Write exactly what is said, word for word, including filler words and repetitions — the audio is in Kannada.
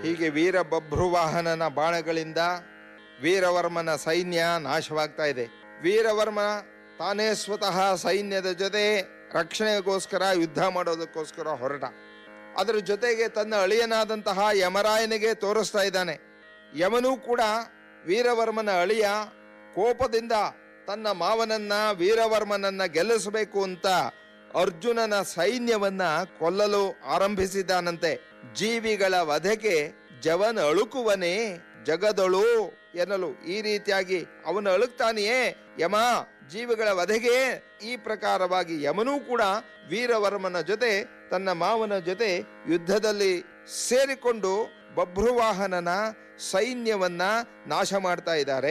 ಹೀಗೆ ವೀರ ಬಭ್ರುವಾಹನನ ಬಾಣಗಳಿಂದ ವೀರವರ್ಮನ ಸೈನ್ಯ ನಾಶವಾಗ್ತಾ ಇದೆ. ವೀರವರ್ಮ ತಾನೇ ಸ್ವತಃ ಸೈನ್ಯದ ಜೊತೆ ರಕ್ಷಣೆಗೋಸ್ಕರ ಯುದ್ಧ ಮಾಡೋದಕ್ಕೋಸ್ಕರ ಹೊರಟ. ಅದರ ಜೊತೆಗೆ ತನ್ನ ಅಳಿಯನಾದಂತಹ ಯಮರಾಯನಿಗೆ ತೋರಿಸ್ತಾ ಇದ್ದಾನೆ. ಯಮನೂ ಕೂಡ ವೀರವರ್ಮನ ಅಳಿಯ ಕೋಪದಿಂದ ತನ್ನ ಮಾವನನ್ನ ವೀರವರ್ಮನನ್ನ ಗೆಲ್ಲಿಸಬೇಕು ಅಂತ ಅರ್ಜುನನ ಸೈನ್ಯವನ್ನ ಕೊಲ್ಲಲು ಆರಂಭಿಸಿದ್ದಾನಂತೆ. ಜೀವಿಗಳ ವಧೆಗೆ ಜವನ್ ಅಳುಕುವನೇ ಜಗದಳು ಎನ್ನಲು ಈ ರೀತಿಯಾಗಿ ಅವನು ಅಳುಕ್ತಾನೆಯೇ ಯಮ, ಜೀವಿಗಳ ವಧೆಗೆ. ಈ ಪ್ರಕಾರವಾಗಿ ಯಮನೂ ಕೂಡ ವೀರವರ್ಮನ ಜೊತೆ ತನ್ನ ಮಾವನ ಜೊತೆ ಯುದ್ಧದಲ್ಲಿ ಸೇರಿಕೊಂಡು ಬಭ್ರುವಾಹನನ ಸೈನ್ಯವನ್ನ ನಾಶ ಮಾಡ್ತಾ ಇದ್ದಾರೆ.